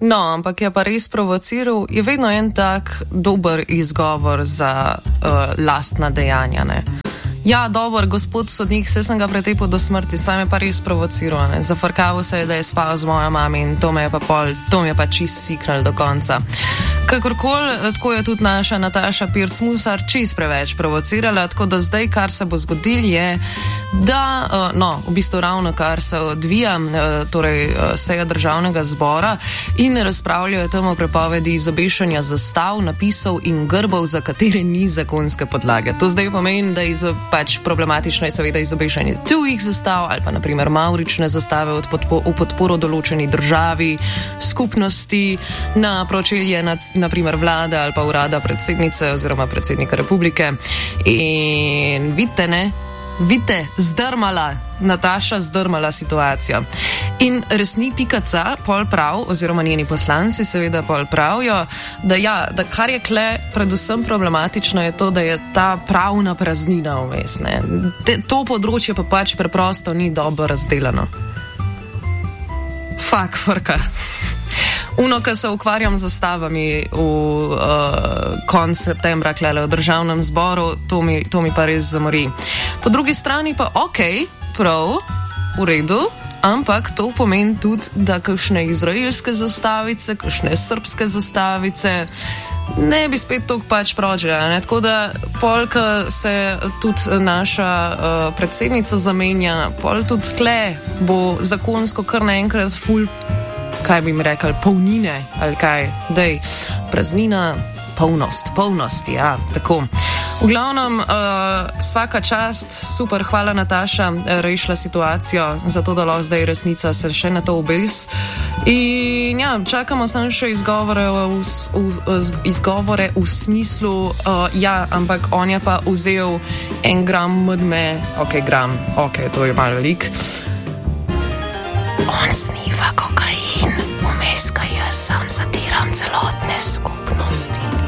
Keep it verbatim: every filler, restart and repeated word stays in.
No, ampak je pa res provociral, je vedno en tak dober izgovor za uh, lastna dejanja, ne. Ja, dober, gospod sodnik, se sem ga pretepil do smrti, sam je pa res provociral, ne. Zafrkaval se je, da je spal z mojo mami in to me je pa pol, to me je pa čist siknal do konca. Kakorkoli, tako je tudi naša Nataša Pirc Musar čist preveč provocirala, tako da zdaj, kar se bo zgodil, je, da, uh, no, v bistvu ravno kar se odvija, uh, torej uh, seja državnega zbora in razpravljajo tam o prepovedi izobešanja zastav, napisov in grbov, za katere ni zakonske podlage. To zdaj pomeni, da je pač problematično je seveda izobešanje tujih zastav ali pa naprimer mavrične zastave od podpo v podporo določeni državi, skupnosti, na pročelje nad naprimer vlade ali pa urada predsednice oziroma predsednika republike. In vidite, ne? Vidite, zdrmala, Nataša zdrmala situacijo. In resni.ca pol prav, oziroma njeni poslanci seveda pol pravijo, da ja, da kar je kle predvsem problematično je to, da je ta pravna praznina vmes, ne. Te, to področje pa pač preprosto ni dobro razdelano. Fak, frka. Uno, ko se ukvarjam z zastavami v uh, konc septembra klele v državnem zboru, to mi, to mi pa res zamori. Po drugi strani pa ok, prav, v redu, ampak to pomeni tudi, da kakšne izraelske zastavice, kakšne srpske zastavice ne bi spet toliko pač prođela, ne? Tako da pol, ko se tudi naša uh, predsednica zamenja, pol tudi tle bo zakonsko kar naenkrat ful, kaj bi mi rekli, polnine, ali kaj, dej, praznina, polnost, polnost, ja, tako. V glavnem, uh, svaka čast, super, hvala Nataša, rešila situacijo, zato da lahko zdaj resnica se še na to obes. In ja, čakamo samo še izgovore v, v, izgovore v smislu, uh, ja, ampak on je pa vzel en gram medme, ok, gram, ok, to je malo velik. On sniva kokain, vmes ga jaz sam zatiram celotne skupnosti.